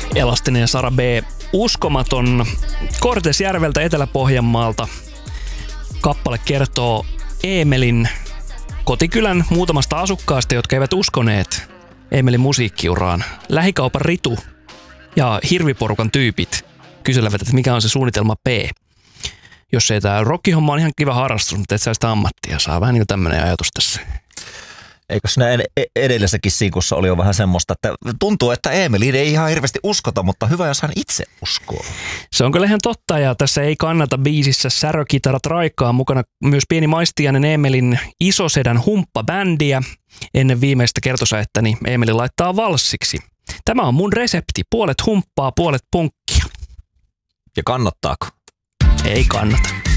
Elastinen Sara B. Uskomaton Kortesjärveltä Etelä-Pohjanmaalta. Kappale kertoo Eemelin kotikylän muutamasta asukkaasta, jotka eivät uskoneet Eemelin musiikkiuraan. Lähikaupan Ritu ja hirviporukan tyypit kyselevät, että mikä on se suunnitelma B. Jos ei tämä rockihomma on ihan kiva harrastus, mutta et saa sitä ammattia. Saa vähän niin kuin tämmöinen ajatus tässä. Eikö siinä edellisessäkin siikussa oli jo vähän semmoista, että tuntuu, että Eemeliin ei ihan hirveästi uskota, mutta hyvä, jos hän itse uskoo. Se on kyllä ihan totta, ja tässä Ei kannata biisissä särökitarat raikaa mukana myös pieni maistiainen Eemelin isosedän humppabändiä. Ennen viimeistä kertosäettäni Eemeli laittaa valssiksi. Tämä on mun resepti, puolet humppaa, puolet punkkia. Ja kannattaako? Ei kannata.